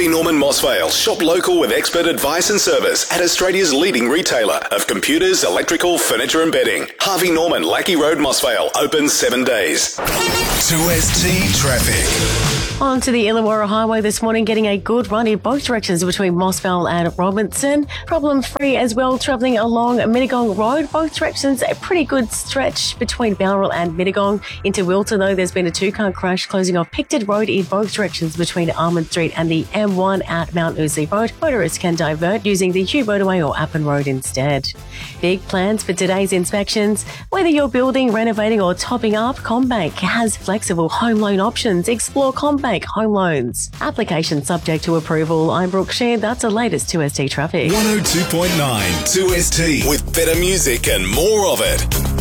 Harvey Norman Mossvale. Shop local with expert advice and service at Australia's leading retailer of computers, electrical, furniture and bedding. Harvey Norman, Lackey Road, Mossvale. Open 7 days. 2ST Traffic. On to the Illawarra Highway this morning, getting a good run in both directions between Mossvale and Robinson. Problem-free as well, travelling along Mittagong Road. Both directions, a pretty good stretch between Bowral and Mittagong. Into Wilton, though, there's been a two-car crash closing off Picton Road in both directions between Almond Street and the M1 at Mount Uzi Road. Motorists can divert using the Hugh Motorway or Appin Road instead. Big plans for today's inspections. Whether you're building, renovating or topping up, CommBank has flexible home loan options. Explore CommBank Home Loans. Application subject to approval. I'm Brooke Shear. That's the latest 2ST Traffic. 102.9 2ST with better music and more of it.